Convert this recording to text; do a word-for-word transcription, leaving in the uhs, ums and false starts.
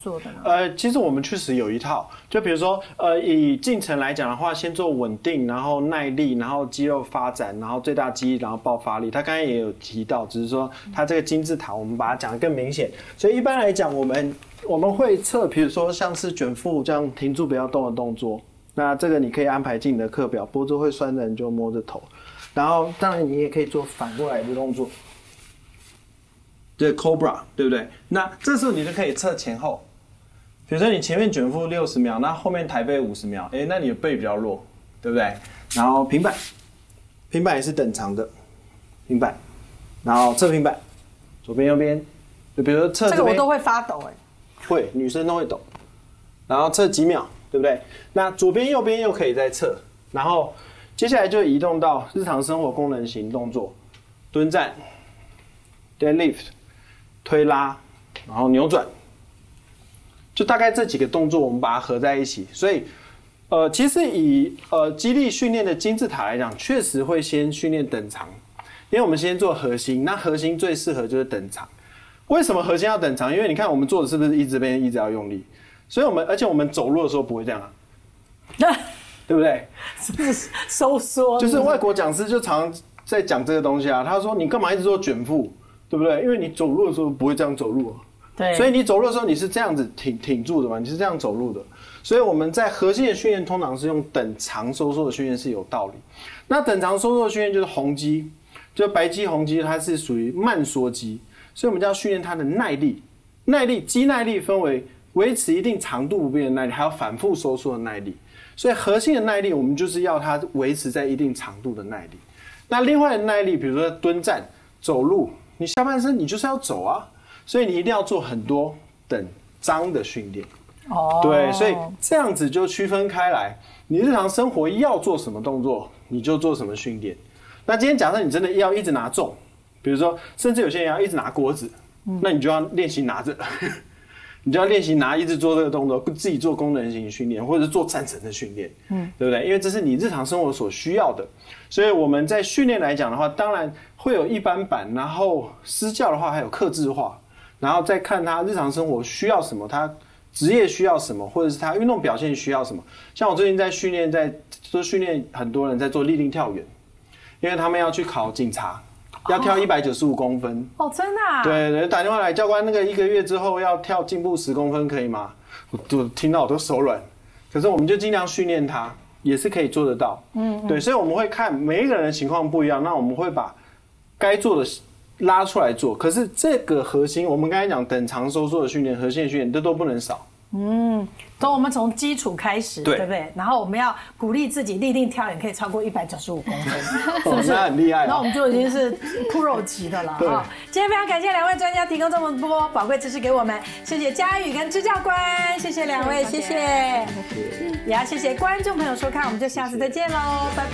做的呢？ 呃，其实我们确实有一套，就比如说，呃，以进程来讲的话，先做稳定，然后耐力，然后肌肉发展，然后最大肌力，然后爆发力。他刚才也有提到，只是说他这个金字塔，我们把它讲得更明显。所以一般来讲，我们我们会测，比如说像是卷腹这样停住不要动的动作，那这个你可以安排进你的课表。脖子会酸的人就摸着头，然后当然你也可以做反过来的动作，对 Cobra， 对不对？那这时候你就可以测前后。比如说你前面卷腹六十秒，那后面抬背五十秒，哎，那你的背比较弱，对不对？然后平板，平板也是等长的，平板，然后侧平板，左边右边，就比如说侧这边， 这个我都会发抖哎， 会，女生都会抖。然后测几秒，对不对？那左边右边又可以再测，然后接下来就移动到日常生活功能型动作，蹲站、deadlift、推拉，然后扭转。就大概这几个动作，我们把它合在一起。所以，呃，其实以呃肌力训练的金字塔来讲，确实会先训练等长，因为我们先做核心，那核心最适合就是等长。为什么核心要等长？因为你看我们做的是不是一直边一直要用力？所以我们而且我们走路的时候不会这样啊，对不对？ 是不是收缩？ 就是外国讲师就常常在讲这个东西啊，他说你干嘛一直做卷腹，对不对？因为你走路的时候不会这样走路啊。 对， 所以你走路的时候你是这样子挺挺住的嘛，你是这样走路的。所以我们在核心的训练通常是用等长收缩的训练是有道理。那等长收缩的训练就是红肌，就白肌红肌它是属于慢缩肌，所以我们就要训练它的耐力。耐力肌耐力分为维持一定长度不变的耐力，还有反复收缩的耐力。所以核心的耐力我们就是要它维持在一定长度的耐力。那另外的耐力，比如说蹲站、走路，你下半身你就是要走啊。所以你一定要做很多等张的训练， 哦， 对，所以这样子就区分开来。你日常生活要做什么动作，你就做什么训练。那今天假设你真的要一直拿重，比如说，甚至有些人要一直拿锅子，嗯、那你就要练习拿着，你就要练习拿，一直做这个动作，自己做功能型训练，或者是做战神的训练，嗯，对不对？因为这是你日常生活所需要的。所以我们在训练来讲的话，当然会有一般版，然后私教的话还有客制化。然后再看他日常生活需要什么，他职业需要什么，或者是他运动表现需要什么。像我最近在训练，在做训练，很多人在做立定跳远，因为他们要去考警察，要跳一百九十五公分。 哦，真的啊？ 对对，打电话来，教官，那个一个月之后要跳进步十公分，可以吗？我都听到我都手软。可是我们就尽量训练他，也是可以做得到。嗯, 嗯，对，所以我们会看每一个人的情况不一样，那我们会把该做的拉出来做，可是这个核心，我们刚才讲等长收缩的训练、核心的训练，这都不能少。 嗯，从我们从基础开始， 对, 对不对？然后我们要鼓励自己立定跳远可以超过一百九十五公分，是不是？ 那很厉害、哦。 那我们就已经是 pro 级的了哈。今天非常感谢两位专家提供这么多宝贵知识给我们，谢谢嘉宇跟支教官，谢谢两位，谢谢。也要谢谢观众朋友收看，我们就下次再见喽，拜拜。